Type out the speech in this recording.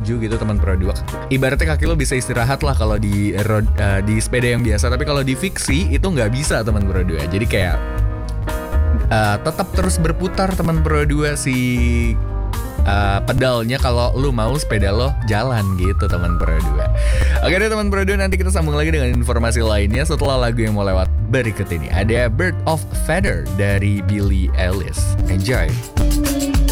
maju gitu teman Pro 2. Ibaratnya kaki lo bisa istirahat lah kalau di sepeda yang biasa, tapi kalau di fiksi itu nggak bisa teman Pro 2. Jadi kayak tetap terus berputar teman Pro 2 si pedalnya kalau lu mau sepeda lo jalan gitu teman Pro 2. Oke deh teman Pro 2, nanti kita sambung lagi dengan informasi lainnya setelah lagu yang mau lewat berikut ini. Ada Bird of Feather dari Billie Eilish. Enjoy.